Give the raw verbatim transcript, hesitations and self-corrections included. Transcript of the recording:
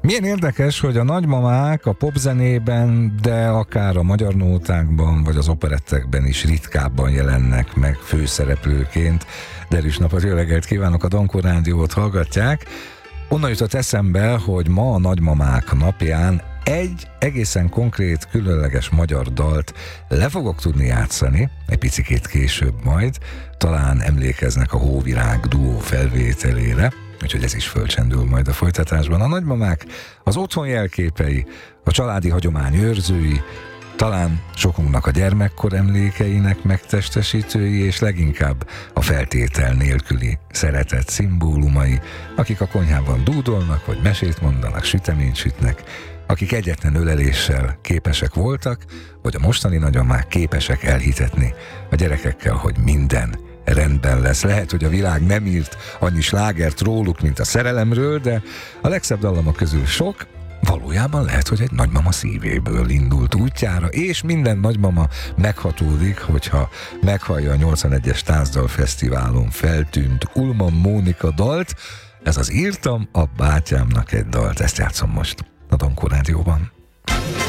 Milyen érdekes, hogy a nagymamák a popzenében, de akár a magyar nótákban, vagy az operettekben is ritkábban jelennek meg főszereplőként. Derűs napot, jó reggelt kívánok, a Dankó Rádiót hallgatják. Onnan jutott eszembe, hogy ma a nagymamák napján egy egészen konkrét, különleges magyar dalt le fogok tudni játszani, egy picikét később majd, talán emlékeznek a Hóvirág duó felvételére, úgyhogy ez is fölcsendül majd a folytatásban. A nagymamák az otthon jelképei, a családi hagyomány őrzői, talán sokunknak a gyermekkor emlékeinek megtestesítői, és leginkább a feltétel nélküli szeretet szimbólumai, akik a konyhában dúdolnak, vagy mesét mondanak, süteményt sütnek, akik egyetlen öleléssel képesek voltak, vagy a mostani nagymamák képesek elhitetni a gyerekekkel, hogy minden rendben lesz. Lehet, hogy a világ nem írt annyi slágert róluk, mint a szerelemről, de a legszebb dallamok közül sok valójában lehet, hogy egy nagymama szívéből indult útjára, és minden nagymama meghatódik, hogyha meghallja a nyolcvanegyes Tánzdal Fesztiválon feltűnt Ulman Mónika dalt. Ez az Írtam a bátyámnak egy dalt, ezt játszom most a Dankó Rádióban.